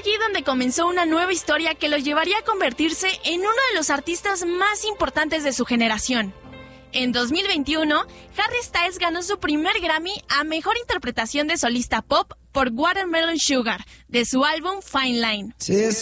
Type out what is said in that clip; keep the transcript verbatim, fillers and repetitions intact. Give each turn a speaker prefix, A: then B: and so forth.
A: allí donde comenzó una nueva historia que lo llevaría a convertirse en uno de los artistas más importantes de su generación. En dos mil veintiuno, Harry Styles ganó su primer Grammy a Mejor Interpretación de Solista Pop por Watermelon Sugar, de su álbum Fine Line.
B: Sí,